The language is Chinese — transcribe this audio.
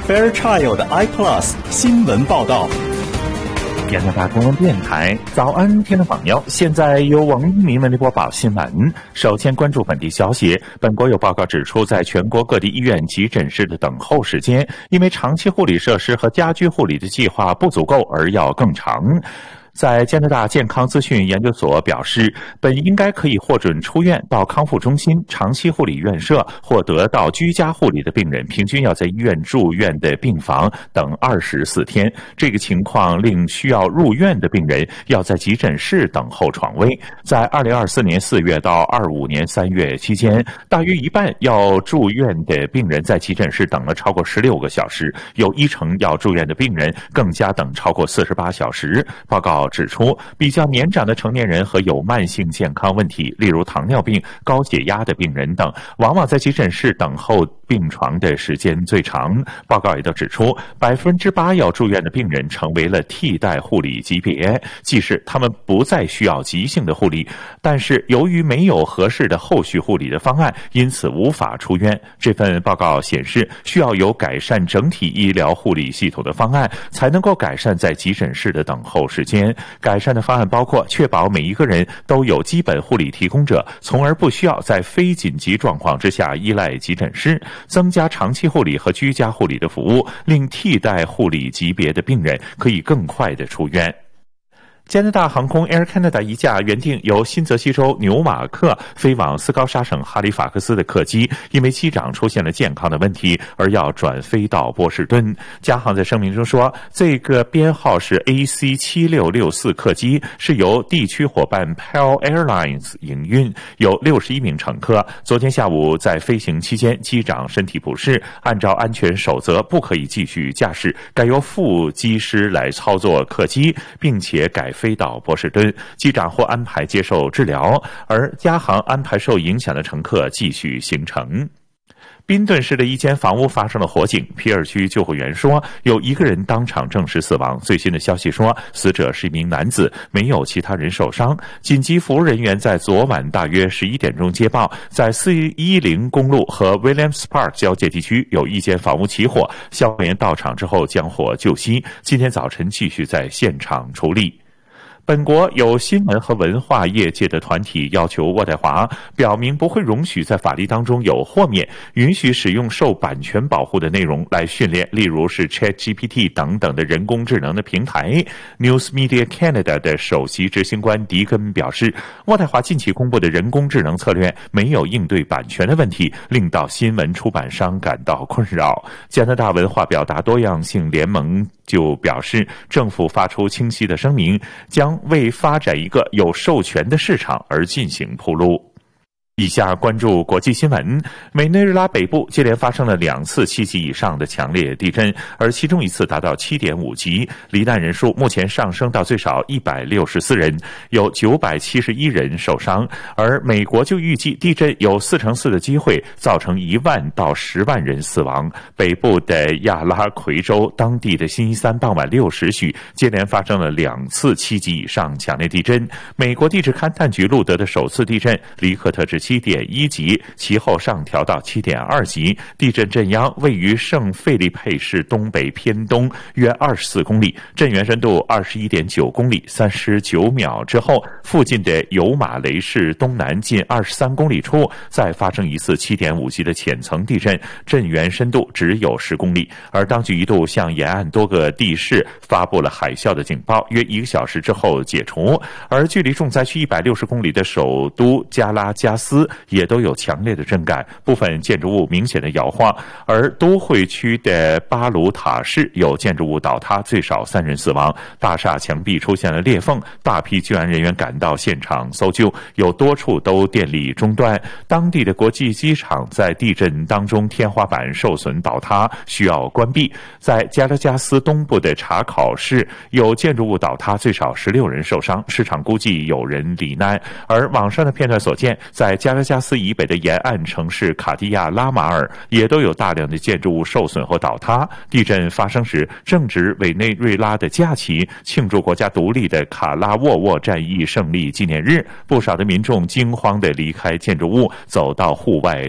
Fairchild iPlus 新闻报道。 加拿大公共电台，早安，听众朋友，现在由王一鸣为您播报新闻。首先关注本地消息，本国有报告指出，在全国各地医院急诊室的等候时间，因为长期护理设施和家居护理的计划不足够而要更长。在加拿大健康资讯研究所表示，本应该可以获准出院到康复中心、长期护理院舍或得到居家护理的病人，平均要在医院住院的病房等24天。这个情况令需要入院的病人要在急诊室等候床位。在2024年4月到25年3月期间，大约一半要住院的病人在急诊室等了超过16个小时，有1成要住院的病人更加等超过48小时。报告指出，比较年长的成年人和有慢性健康问题，例如糖尿病、高血压的病人等，往往在急诊室等候病床的时间最长。报告也都指出，8%要住院的病人成为了替代护理级别，即是他们不再需要急性的护理，但是由于没有合适的后续护理的方案，因此无法出院。这份报告显示，需要有改善整体医疗护理系统的方案，才能够改善在急诊室的等候时间。改善的方案包括确保每一个人都有基本护理提供者，从而不需要在非紧急状况之下依赖急诊室，增加长期护理和居家护理的服务，令替代护理级别的病人可以更快地出院。加拿大航空 Air Canada 一架原定由新泽西州纽瓦克飞往斯高沙省哈利法克斯的客机，因为机长出现了健康的问题，而要转飞到波士顿。加航在声明中说，这个编号是 AC7664 客机是由地区伙伴 PAL Airlines 营运，有61名乘客。昨天下午在飞行期间，机长身体不适，按照安全守则不可以继续驾驶，该由副机师来操作客机，并且改飞到波士顿，机长或安排接受治疗，而加航安排受影响的乘客继续行程。宾顿市的一间房屋发生了火警，皮尔区救护员说有1个人当场证实死亡。最新的消息说，死者是一名男子，没有其他人受伤。紧急服务人员在昨晚大约11点钟接报，在410公路和 Williams Park 交界地区有一间房屋起火，消防员到场之后将火救熄，今天早晨继续在现场处理。本国有新闻和文化业界的团体要求渥太华表明不会容许在法律当中有豁免，允许使用受版权保护的内容来训练，例如是 ChatGPT 等等的人工智能的平台。News Media Canada 的首席执行官迪根表示，渥太华近期公布的人工智能策略没有应对版权的问题，令到新闻出版商感到困扰。加拿大文化表达多样性联盟就表示，政府发出清晰的声明，将为发展一个有授权的市场而进行铺路。以下关注国际新闻，委内瑞拉北部接连发生了2次7级以上的强烈地震，而其中一次达到7.5级，罹难人数目前上升到最少164人，有971人受伤。而美国就预计地震有4%的机会造成1万到10万人死亡。北部的亚拉奎州当地的星期三傍晚6时许，接连发生了2次7级以上强烈地震。美国地质勘探局录得的首次地震离克特制7.1级，其后上调到7.2级。地震震央位于圣费利佩市东北偏东约24公里，震源深度21.9公里，39秒之后，附近的尤马雷市东南近23公里处再发生一次7.5级的浅层地震，震源深度只有10公里。而当局一度向沿岸多个地市发布了海啸的警报，约1个小时之后解除。而距离重灾区160公里的首都加拉加斯也都有强烈的震感，部分建筑物明显的摇晃。而都会区的巴鲁塔市有建筑物倒塌，最少3人死亡，大厦墙壁出现了裂缝，大批救援人员赶到现场搜救，有多处都电力中断。当地的国际机场在地震当中天花板受损倒塌，需要关闭。在加拉加斯东部的查考市有建筑物倒塌，最少16人受伤，市场估计有人罹难。而网上的片段所见，在加拉加斯以北的沿岸城市卡地亚拉马尔也都有大量的建筑物受损或倒塌。地震发生时正值委内瑞拉的假期，庆祝国家独立的卡拉沃沃战役胜利纪念日，不少的民众惊慌地离开建筑物，走到户外